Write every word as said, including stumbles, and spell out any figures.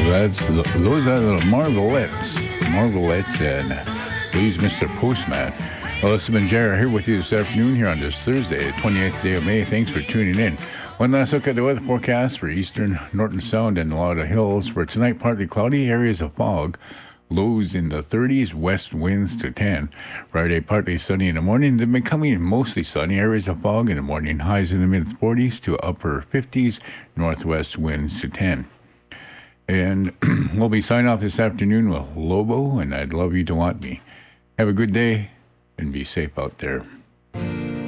That's those are the Marvelettes. Marvelettes and please, Mister Postman. Well, this has been Jared here with you this afternoon here on this Thursday, twenty-eighth day of May. Thanks for tuning in. One last look at the weather forecast for eastern Norton Sound and a lot of hills. For tonight, partly cloudy, areas of fog. Lows in the thirties, west winds to ten. Friday, partly sunny in the morning, then becoming mostly sunny. Areas of fog in the morning, highs in the mid-forties to upper fifties, northwest winds to ten. And we'll be signing off this afternoon with Lobo, and I'd love you to want me. Have a good day, and be safe out there.